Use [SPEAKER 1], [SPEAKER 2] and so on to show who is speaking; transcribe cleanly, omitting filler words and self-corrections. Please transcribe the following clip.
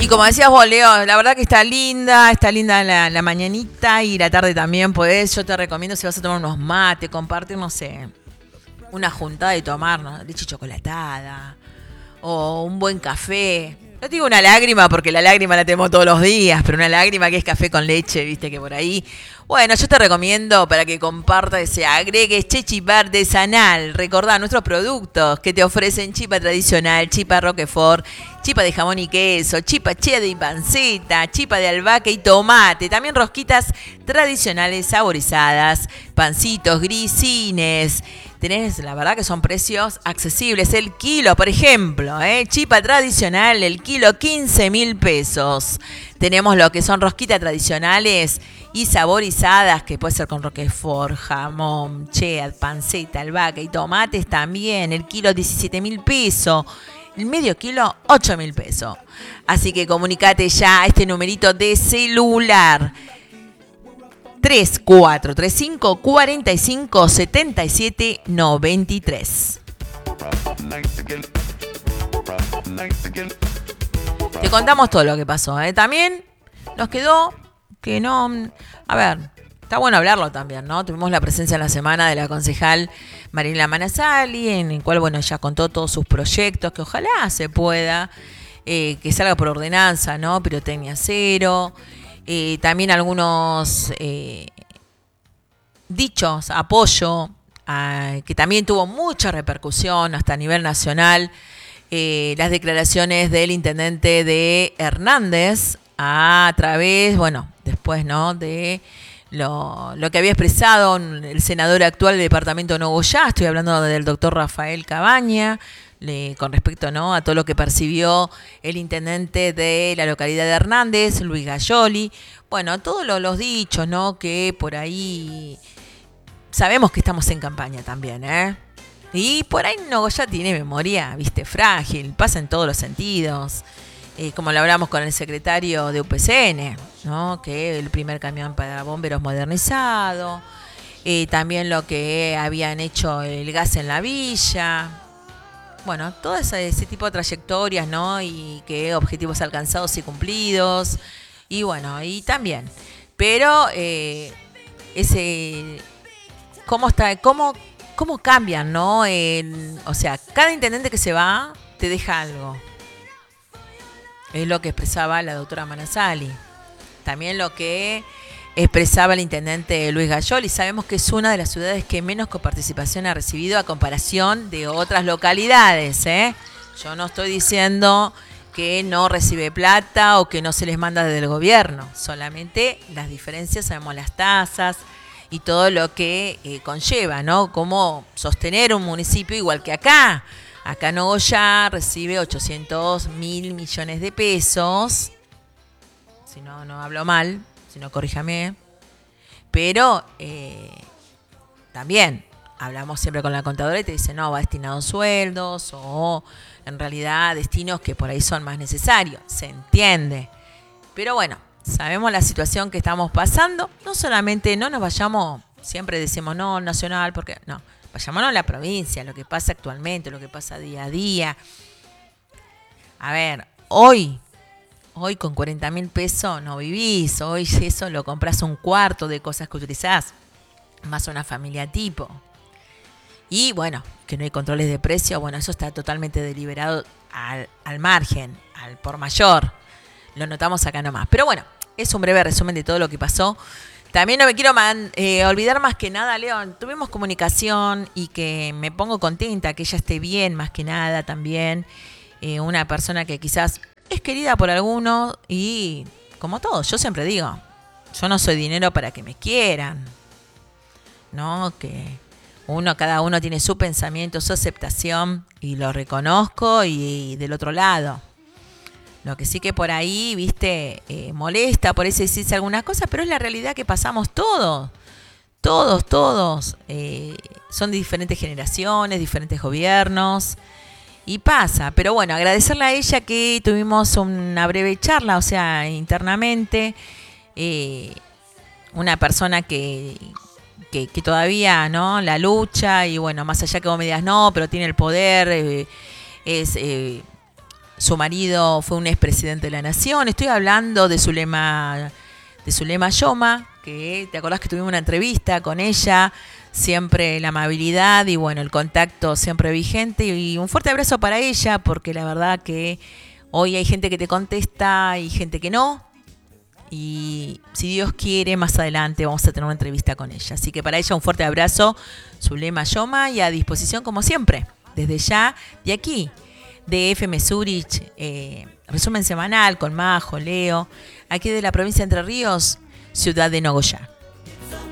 [SPEAKER 1] Y como decías vos, Leo, la verdad que está linda la mañanita y la tarde también podés. Yo te recomiendo si vas a tomar unos mates, compartir, no sé, una juntada de tomar, ¿no? Leche chocolatada o un buen café. No te digo una lágrima porque la lágrima la tenemos todos los días, pero una lágrima que es café con leche, viste que por ahí. Bueno, yo te recomiendo para que compartas y se agregues Chipa artesanal. Recordá nuestros productos que te ofrecen chipa tradicional, chipa roquefort, chipa de jamón y queso, chipa cheddar y panceta, chipa de albahaca y tomate. También rosquitas tradicionales saborizadas, pancitos, grisines. Tenés, la verdad que son precios accesibles. El kilo, por ejemplo, chipa tradicional, el kilo 15.000 pesos. Tenemos lo que son rosquitas tradicionales y saborizadas, que puede ser con roquefort, jamón, cheddar, panceta, albahaca y tomates también. El kilo 17.000 pesos. El medio kilo 8.000 pesos. Así que comunicate ya a este numerito de celular. 3435 45 77 93. Te contamos todo lo que pasó, ¿eh? También nos quedó que no... A ver, está bueno hablarlo también, ¿no? Tuvimos la presencia en la semana de la concejal Marilena Manasali, en el cual, bueno, ella contó todos sus proyectos, que ojalá se pueda, que salga por ordenanza, ¿no? Pirotecnia cero. También algunos dichos, apoyo, que también tuvo mucha repercusión hasta a nivel nacional, las declaraciones del intendente de Hernández a través, bueno, después, ¿no?, de lo que había expresado el senador actual del departamento de Nogoyá. Estoy hablando del doctor Rafael Cabaña, con respecto, ¿no?, a todo lo que percibió el intendente de la localidad de Hernández, Luis Gayoli. Bueno, todos los dichos, ¿no?, que por ahí sabemos que estamos en campaña también, ¿eh? Y por ahí Nogoyá tiene memoria, viste, frágil, pasa en todos los sentidos. Como lo hablamos con el secretario de UPCN, ¿no?, que el primer camión para bomberos modernizado, también lo que habían hecho el gas en la villa. Bueno, todo ese tipo de trayectorias, ¿no? Y que objetivos alcanzados y cumplidos. Y bueno, y también. Pero ¿cómo cambian, ¿no? O sea, cada intendente que se va te deja algo. Es lo que expresaba la doctora Manasali. También lo que expresaba el intendente Luis Gayoli. Sabemos que es una de las ciudades que menos coparticipación ha recibido a comparación de otras localidades, ¿eh? Yo no estoy diciendo que no recibe plata o que no se les manda desde el gobierno. Solamente las diferencias, sabemos las tasas y todo lo que conlleva, ¿no? Cómo sostener un municipio igual que acá. Acá Nogoyá recibe 800.000 millones de pesos. Si no hablo mal, si no corríjame. Pero también hablamos siempre con la contadora y te dice, no, va destinado a sueldos o en realidad destinos que por ahí son más necesarios. Se entiende. Pero bueno, sabemos la situación que estamos pasando. No solamente, no nos vayamos, siempre decimos, no, nacional, porque no. Vayámonos a la provincia, lo que pasa actualmente, lo que pasa día a día. A ver, hoy con 40.000 pesos no vivís. Hoy eso lo compras un cuarto de cosas que utilizás, más una familia tipo. Y bueno, que no hay controles de precio, bueno, eso está totalmente deliberado al margen, al por mayor. Lo notamos acá nomás. Pero bueno, es un breve resumen de todo lo que pasó. También no me quiero olvidar más que nada, León, tuvimos comunicación y que me pongo contenta que ella esté bien, más que nada también. Una persona que quizás es querida por algunos y como todos, yo siempre digo, yo no soy dinero para que me quieran, ¿no? Que cada uno tiene su pensamiento, su aceptación y lo reconozco y del otro lado. Lo que sí que por ahí, viste, molesta, por eso decirse algunas cosas, pero es la realidad que pasamos todos. Todos. Son de diferentes generaciones, diferentes gobiernos. Y pasa. Pero bueno, agradecerle a ella que tuvimos una breve charla, o sea, internamente. Una persona que todavía, ¿no?, la lucha. Y bueno, más allá que vos me digas, no, pero tiene el poder, Su marido fue un expresidente de la Nación. Estoy hablando de Zulema Yoma, que te acordás que tuvimos una entrevista con ella, siempre la amabilidad y bueno, el contacto siempre vigente. Y un fuerte abrazo para ella, porque la verdad que hoy hay gente que te contesta y gente que no. Y si Dios quiere, más adelante vamos a tener una entrevista con ella. Así que para ella un fuerte abrazo, Zulema Yoma, y a disposición como siempre, desde ya, de aquí, de FM Zurich, resumen semanal con Majo, Leo, aquí de la provincia de Entre Ríos, ciudad de Nogoyá.